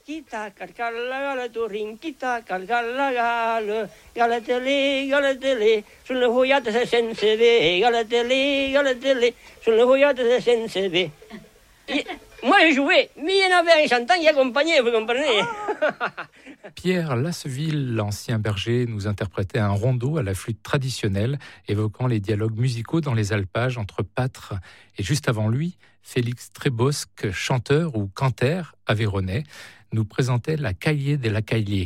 Kita calcalla gala turin, kita calcalla gala, galatele, sulle voiate senza ve, galatele, sulle voiate senza ve. Moi, je jouais, mais il y en avait un chantant qui accompagnait, vous comprenez? Pierre Lasseville, l'ancien berger, nous interprétait un rondeau à la flûte traditionnelle, évoquant les dialogues musicaux dans les alpages entre pâtres. Et juste avant lui, Félix Trébosque, chanteur ou cantaire aveyronnais, nous présentait la Caillée de la Caillée.